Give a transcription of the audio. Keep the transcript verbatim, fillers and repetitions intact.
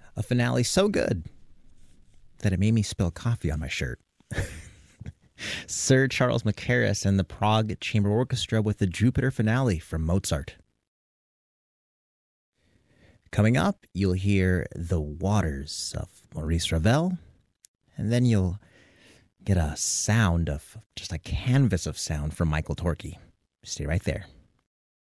A finale so good that it made me spill coffee on my shirt. Sir Charles Mackerras and the Prague Chamber Orchestra with the Jupiter finale from Mozart. Coming up, you'll hear The Waters of Maurice Ravel, and then you'll get a sound of, just a canvas of sound from Michael Torkey. Stay right there.